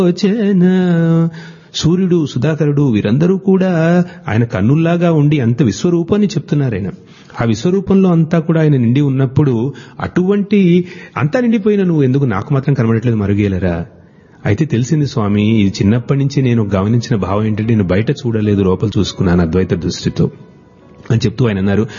సూర్యుడు, సుధాకరుడు వీరందరూ కూడా ఆయన కన్నుల్లాగా ఉండి అంత విశ్వరూపాన్ని చెప్తున్నారు ఆయన. ఆ విశ్వరూపంలో అంతా కూడా ఆయన నిండి ఉన్నప్పుడు అటువంటి అంతా నిండిపోయిన నువ్వు ఎందుకు నాకు మాత్రం కనబడట్లేదు మరుగేలరా? అయితే తెలిసింది స్వామి, ఇది చిన్నప్పటి నుంచి నేను గమనించిన భావం ఏంటంటే నేను బయట చూడలేదు, లోపల చూసుకున్నాను అద్వైత దృష్టితో అని చెప్తూ ఆయన అన్నారు.